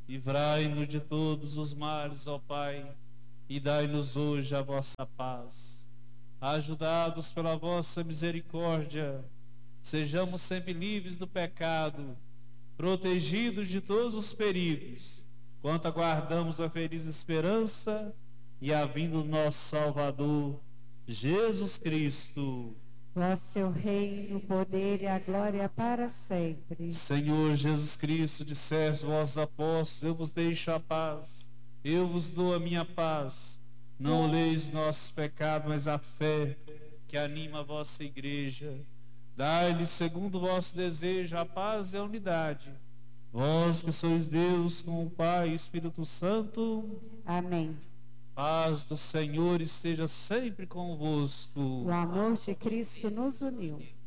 Livrai-nos de todos os males, ó Pai, e dai-nos hoje a vossa paz. Ajudados pela vossa misericórdia, sejamos sempre livres do pecado, protegidos de todos os perigos, quanto aguardamos a feliz esperança e a vinda do nosso Salvador, Jesus Cristo. Vosso é o reino, o poder e a glória para sempre. Senhor Jesus Cristo, disseste vós apóstolos, eu vos deixo a paz, eu vos dou a minha paz. Não oleis nossos pecados, mas a fé que anima a vossa igreja. Dai-lhe, segundo o vosso desejo, a paz e a unidade. Vós que sois Deus, com o Pai e o Espírito Santo. Amém. Paz do Senhor esteja sempre convosco. O amor de Cristo nos uniu.